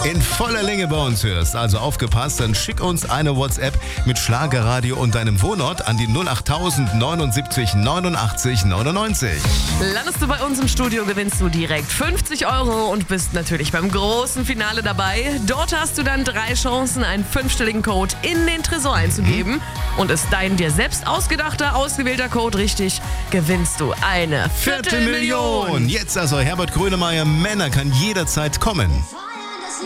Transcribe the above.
in voller Länge bei uns hörst. Also aufgepasst, dann schick uns eine WhatsApp mit Schlagerradio und deinem Wohnort an die 08000 79 89 99. Landest du bei uns im Studio, gewinnst du direkt 50 € und bist natürlich beim großen Finale dabei. Dort hast du dann 3 Chancen, einen 5-stelligen Code in den Tresor einzugeben. Und ist dein dir selbst ausgedachter, ausgewählter Code richtig, gewinnst du eine Viertelmillion. Jetzt also Herbert Grönemeyer, Männer kann jederzeit kommen.